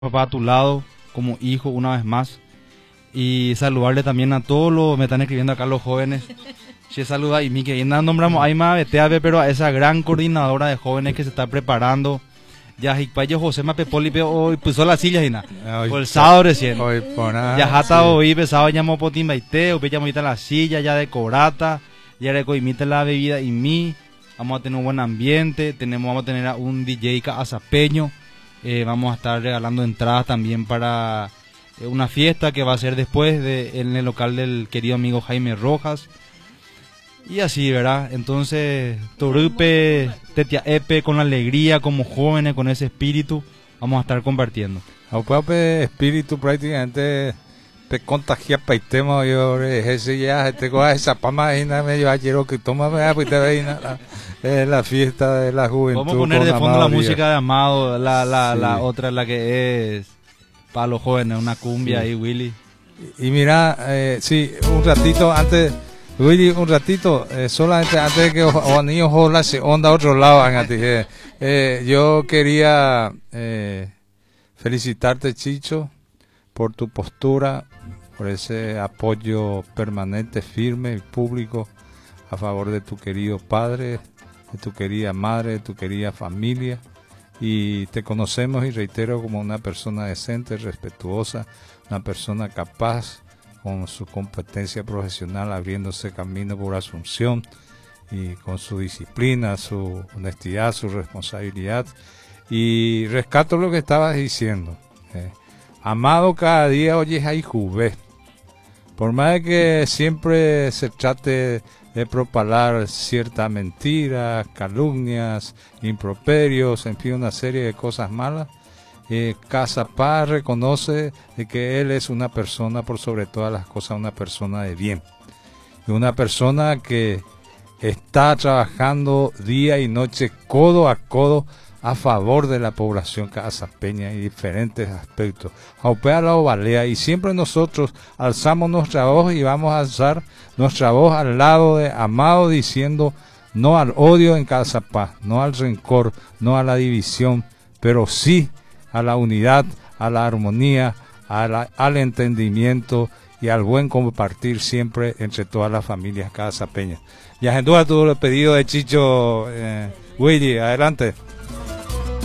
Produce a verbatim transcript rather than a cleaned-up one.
papá a tu lado, como hijo, una vez más. Y saludarle también a todos los, me están escribiendo acá los jóvenes. Se saluda y mi que bien nombramos ahí más Beteave, pero a esa gran coordinadora de jóvenes que se está preparando. Ya Hikpayo José Mapepoli hoy puso la silla y nada. Por el sábado recién. Hoy por nada. Ya hasta hoy pesado llamó Potimbaite, hoy llamó la silla ya de Corata, ya recoimite la bebida y mi. Vamos a tener un buen ambiente, tenemos, vamos a tener a un D J azapeño. Eh, vamos a estar regalando entradas también para eh, una fiesta que va a ser después de, en el local del querido amigo Jaime Rojas. Y así, ¿verdad? Entonces, Torupe, Tetia Epe, con alegría, como jóvenes, con ese espíritu, vamos a estar compartiendo. Aunque espíritu prácticamente te contagia paitemo yo ese ya te coja esa pama y nada medio ayer que toma pues te ve nada. Es la fiesta de la juventud. Vamos a poner de fondo la Díaz. música de Amado, la la, Sí. la otra, la que es para los jóvenes, una cumbia Sí. ahí, Willy. Y, y mira, eh, sí, un ratito antes, Willy, un ratito, eh, solamente antes de que los niños jodan se onda a otro lado, eh, eh, yo quería eh, felicitarte, Chicho, por tu postura, por ese apoyo permanente, firme y público a favor de tu querido padre, de tu querida madre, de tu querida familia, y te conocemos y reitero como una persona decente, respetuosa, una persona capaz con su competencia profesional abriéndose camino por Asunción y con su disciplina, su honestidad, su responsabilidad, y rescato lo que estabas diciendo. eh. Amado cada día oyes ahí juvé. Por más de que siempre se trate de propalar ciertas mentiras, calumnias, improperios, en fin, una serie de cosas malas, eh, Casapá reconoce de que él es una persona, por sobre todas las cosas, una persona de bien. Y una persona que está trabajando día y noche, codo a codo, a favor de la población casapeña y diferentes aspectos. Aupea la ovalea, y siempre nosotros alzamos nuestra voz y vamos a alzar nuestra voz al lado de Amado diciendo no al odio en Casapá, no al rencor, no a la división, pero sí a la unidad, a la armonía, a la, al entendimiento y al buen compartir siempre entre todas las familias casapeñas. Y a todo el pedido de Chicho, eh, Willy, adelante.